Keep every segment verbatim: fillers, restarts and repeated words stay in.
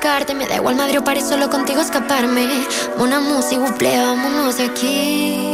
buscarte. Me da igual madre o paré solo contigo escaparme. Una música, buple, vámonos de aquí.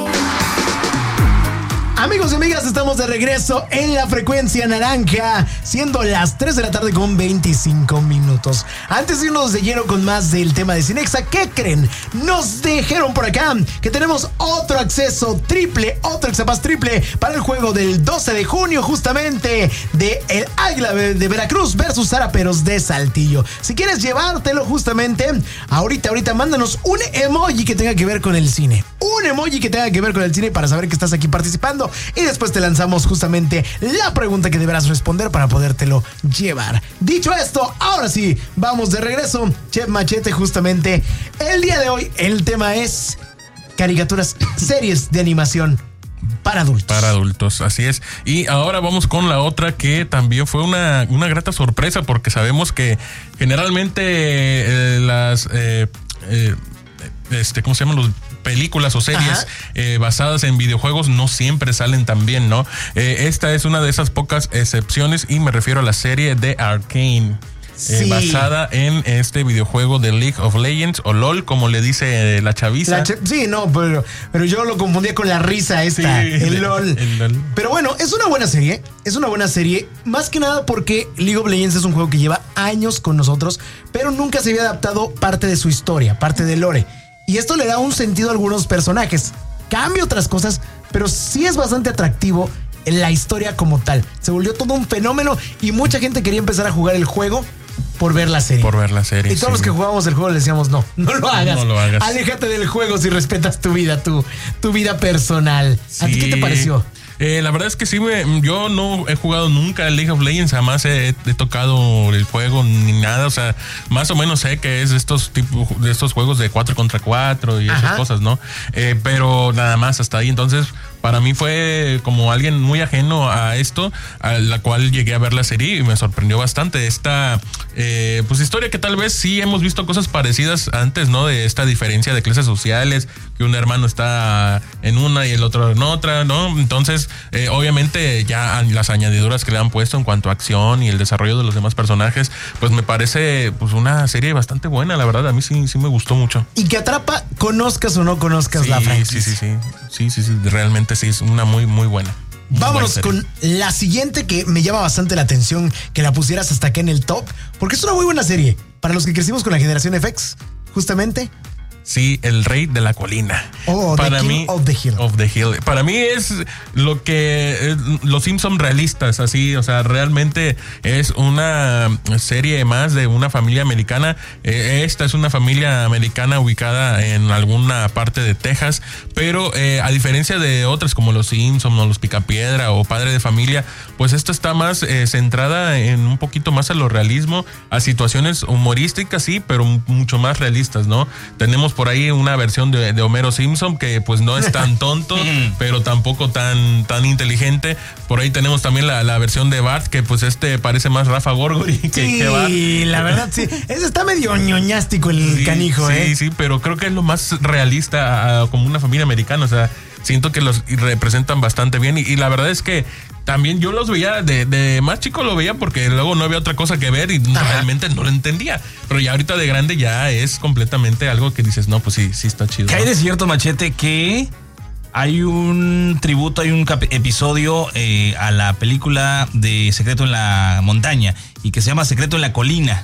Amigos y amigas, estamos de regreso en la frecuencia naranja, siendo las tres de la tarde con veinticinco minutos. Antes de irnos de lleno con más del tema de Cinexa, ¿qué creen? Nos dijeron por acá que tenemos otro acceso triple, otro Exapass triple para el juego del doce de junio, justamente de el Águila de Veracruz versus Zaraperos de Saltillo. Si quieres llevártelo justamente, ahorita, ahorita mándanos un emoji que tenga que ver con el cine. Un emoji que tenga que ver con el cine para saber que estás aquí participando. Y después te lanzamos justamente la pregunta que deberás responder para podértelo llevar. Dicho esto, ahora sí, vamos de regreso. Chef Machete, justamente el día de hoy el tema es caricaturas, series de animación para adultos. Para adultos, así es. Y ahora vamos con la otra que también fue una, una grata sorpresa, porque sabemos que generalmente eh, las... Eh, eh, este, ¿cómo se llaman los...? películas o series eh, basadas en videojuegos no siempre salen tan bien, ¿no? Eh, esta es una de esas pocas excepciones y me refiero a la serie de Arcane. Sí. Eh, basada en este videojuego de League of Legends o LOL, como le dice la chaviza. La ch- sí, no, pero, pero yo lo confundía con la risa esta, sí, el, LOL. el LOL. Pero bueno, es una buena serie, es una buena serie, más que nada porque League of Legends es un juego que lleva años con nosotros, pero nunca se había adaptado parte de su historia, parte del lore. Y esto le da un sentido a algunos personajes. Cambia otras cosas, pero sí es bastante atractivo en la historia como tal. Se volvió todo un fenómeno y mucha gente quería empezar a jugar el juego por ver la serie. Por ver la serie. Y todos sí. los que jugábamos el juego le decíamos, no, no lo hagas. No lo hagas. Aléjate del juego si respetas tu vida, tu, tu vida personal. Sí. ¿A ti qué te pareció? Eh, la verdad es que sí, me, yo no he jugado nunca League of Legends, jamás he, he tocado el juego ni nada, o sea, más o menos sé que es de estos tipos, de estos juegos de cuatro contra cuatro y esas Ajá. cosas, ¿no? Eh, pero nada más hasta ahí, entonces para mí fue como alguien muy ajeno a esto, a la cual llegué a ver la serie y me sorprendió bastante esta eh, pues historia que tal vez sí hemos visto cosas parecidas antes, ¿no? De esta diferencia de clases sociales, que un hermano está en una y el otro en otra, ¿no? Entonces, eh, obviamente ya las añadiduras que le han puesto en cuanto a acción y el desarrollo de los demás personajes, pues me parece pues una serie bastante buena, la verdad, a mí sí, sí me gustó mucho. Y que atrapa, conozcas o no conozcas sí, la franquicia. Sí, sí, sí, sí, sí, sí, realmente sí, es una muy, muy buena. Muy Vámonos buena con la siguiente que me llama bastante la atención que la pusieras hasta acá en el top, porque es una muy buena serie para los que crecimos con la generación F X, justamente. Sí, El Rey de la Colina. Oh, para the King mí, of the Hill. Of the Hill. Para mí es lo que eh, los Simpson realistas, así, o sea, realmente es una serie más de una familia americana. Eh, esta es una familia americana ubicada en alguna parte de Texas, pero eh, a diferencia de otras como los Simpson o los Picapiedra o Padre de Familia, pues esta está más eh, centrada en un poquito más a lo realismo, a situaciones humorísticas, sí, pero mucho más realistas, ¿no? Tenemos por ahí una versión de, de Homero Simpson que pues no es tan tonto, pero tampoco tan, tan inteligente. Por ahí tenemos también la, la versión de Bart, que pues este parece más Rafa Gorgori que, sí, que Bart. Sí, la verdad sí. Ese está medio ñoñástico el sí, canijo, sí, ¿eh? Sí, sí, pero creo que es lo más realista a, como una familia americana. O sea, siento que los representan bastante bien y, y la verdad es que también yo los veía, de, de más chico lo veía porque luego no había otra cosa que ver y Ajá. realmente no lo entendía. Pero ya ahorita de grande ya es completamente algo que dices, no, pues sí, sí está chido. ¿Qué hay de cierto, Machete, que hay un tributo, hay un cap- episodio eh, a la película de Secreto en la Montaña y que se llama Secreto en la Colina?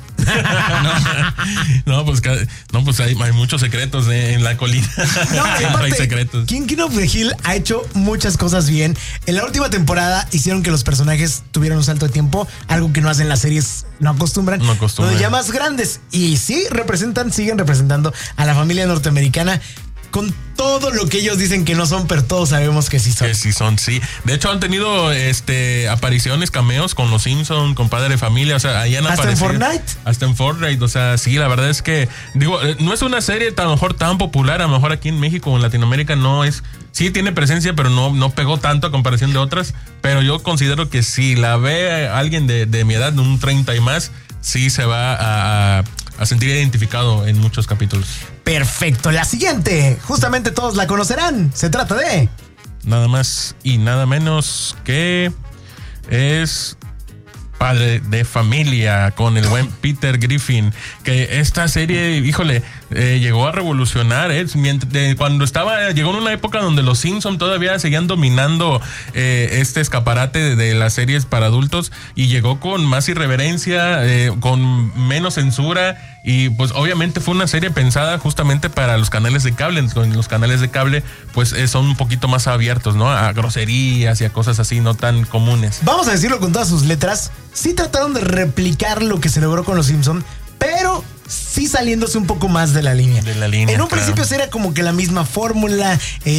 no, no, pues, no, pues hay, hay muchos secretos eh, en la colina. No, aparte, hay secretos. King, King of the Hill ha hecho muchas cosas bien. En la última temporada hicieron que los personajes tuvieran un salto de tiempo, algo que no hacen las series, no acostumbran. No acostumbran. Donde ya más grandes. Y sí, representan, siguen representando a la familia norteamericana. Con todo lo que ellos dicen que no son, pero todos sabemos que sí son. Que sí son, sí. De hecho, han tenido este apariciones, cameos con los Simpsons, con Padre de Familia. O sea, ahí han ¿Hasta aparecido. en Fortnite? Hasta en Fortnite. O sea, sí, la verdad es que, digo, no es una serie a lo mejor tan popular. A lo mejor aquí en México o en Latinoamérica no es. Sí tiene presencia, pero no, no pegó tanto a comparación de otras. Pero yo considero que si la ve alguien de, de mi edad, de un treinta y más, sí se va a, a, a sentir identificado en muchos capítulos. Perfecto. La siguiente, justamente todos la conocerán. Se trata de... Nada más y nada menos que es Padre de Familia, con el buen Peter Griffin, que esta serie, híjole, eh, llegó a revolucionar, ¿eh? Mientras, de, cuando estaba, llegó en una época donde los Simpson todavía seguían dominando eh, este escaparate de, de las series para adultos, y llegó con más irreverencia, eh, con menos censura, y pues obviamente fue una serie pensada justamente para los canales de cable. Los canales de cable pues eh, son un poquito más abiertos, ¿no? A groserías y a cosas así no tan comunes. Vamos a decirlo con todas sus letras, sí trataron de replicar lo que se logró con los Simpson, pero sí saliéndose un poco más de la línea. De la línea, En un claro. principio era como que la misma fórmula,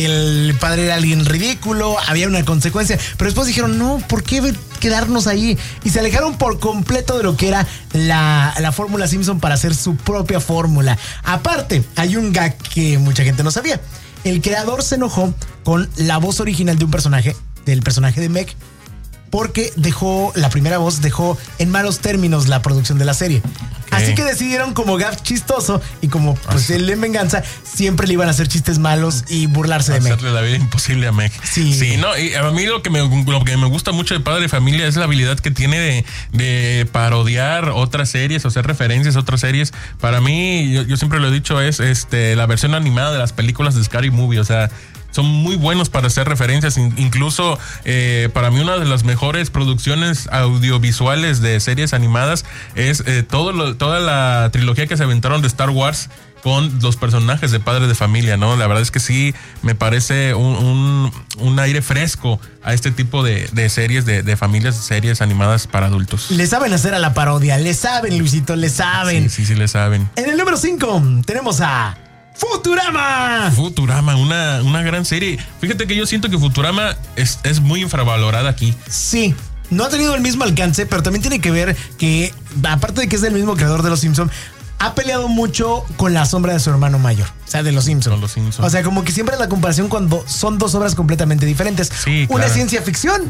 el padre era alguien ridículo, había una consecuencia, pero después dijeron, no, ¿por qué quedarnos ahí? Y se alejaron por completo de lo que era la, la fórmula Simpson para hacer su propia fórmula. Aparte, hay un gag que mucha gente no sabía. El creador se enojó con la voz original de un personaje, del personaje de Meg, porque dejó, la primera voz dejó en malos términos la producción de la serie. Okay. Así que decidieron como gag chistoso y como pues Así. él en venganza siempre le iban a hacer chistes malos y burlarse de Meg. Hacerle la vida imposible a Meg. Sí. Sí, no, y a mí lo que me, lo que me gusta mucho de Padre de Familia es la habilidad que tiene de, de parodiar otras series o hacer referencias a otras series. Para mí, yo, yo siempre lo he dicho, es este la versión animada de las películas de Scary Movie, o sea, son muy buenos para hacer referencias. Incluso eh, para mí una de las mejores producciones audiovisuales de series animadas es eh, todo lo, toda la trilogía que se aventaron de Star Wars con los personajes de Padre de Familia, ¿no? La verdad es que sí me parece un, un, un aire fresco a este tipo de, de series, de, de familias, series animadas para adultos. Le saben hacer a la parodia, le saben, Luisito, le saben. Sí, sí, sí le saben. En el número cinco tenemos a Futurama. Futurama, una, una gran serie. Fíjate que yo siento que Futurama es, es muy infravalorada aquí. Sí, no ha tenido el mismo alcance, pero también tiene que ver que, aparte de que es el mismo creador de los Simpsons, ha peleado mucho con la sombra de su hermano mayor, o sea, de los Simpsons. Con los Simpsons. O sea, como que siempre es la comparación cuando son dos obras completamente diferentes. Sí, Una claro. es ciencia ficción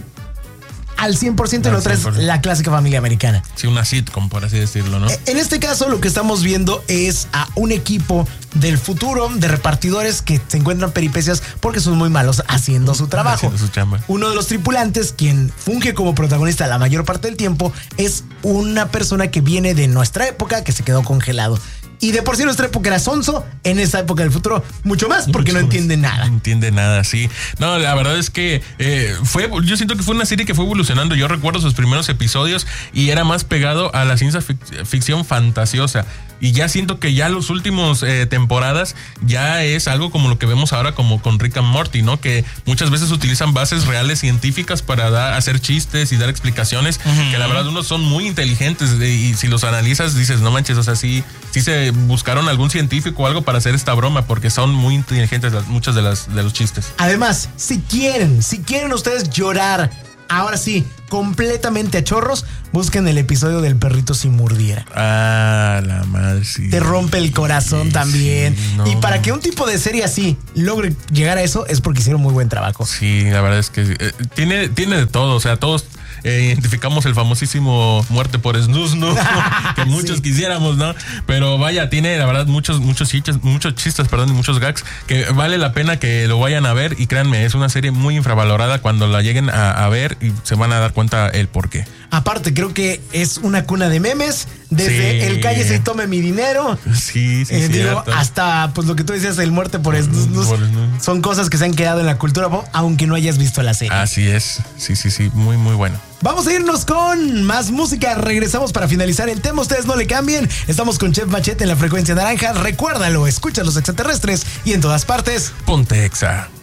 al cien por ciento y la Al otra es cien por ciento. la clásica familia americana. Sí, una sitcom, por así decirlo, ¿no? En este caso, lo que estamos viendo es a un equipo del futuro de repartidores que se encuentran peripecias porque son muy malos haciendo su trabajo. Haciendo su chamba. Uno de los tripulantes, quien funge como protagonista la mayor parte del tiempo, es una persona que viene de nuestra época, que se quedó congelado. Y de por sí nuestra época era sonso, en esa época del futuro mucho más, porque Mucho no más. entiende nada. No entiende nada, sí. No, la verdad es que eh, fue, yo siento que fue una serie que fue evolucionando. Yo recuerdo sus primeros episodios y era más pegado a la ciencia fic- ficción fantasiosa. Y ya siento que ya los últimos eh, temporadas ya es algo como lo que vemos ahora como con Rick and Morty, ¿no? Que muchas veces utilizan bases reales científicas para dar, hacer chistes y dar explicaciones, uh-huh. que la verdad unos son muy inteligentes de, y si los analizas dices, no manches, o sea, sí, sí se buscaron algún científico o algo para hacer esta broma porque son muy inteligentes las, muchas de las de los chistes. Además, si quieren, si quieren ustedes llorar, ahora sí, completamente a chorros, busquen el episodio del perrito si mordiera. Ah, la madre, sí. Te rompe el corazón sí, también. Sí, no, y para no. que un tipo de serie así logre llegar a eso es porque hicieron muy buen trabajo. Sí, la verdad es que eh, tiene, tiene de todo, o sea, todos eh, identificamos el famosísimo muerte por snus, ¿no? que muchos Sí. quisiéramos, ¿no? Pero vaya, tiene la verdad muchos, muchos chistes, muchos chistes, perdón, y muchos gags que vale la pena que lo vayan a ver y créanme, es una serie muy infravalorada. Cuando la lleguen a, a ver y se van a dar cuenta el por qué. Aparte, creo que es una cuna de memes. Desde Sí. el cállese y tome mi dinero. Sí, sí, Eh, digo, cierto. hasta pues lo que tú decías, el muerte por snus, Por snus. son cosas que se han quedado en la cultura pop, aunque no hayas visto la serie. Así es, sí, sí, sí, muy, muy bueno. Vamos a irnos con más música. Regresamos para finalizar el tema. Ustedes no le cambien. Estamos con Chef Machete en la frecuencia naranja. Recuérdalo, escucha a los extraterrestres y en todas partes. Ponte Exa.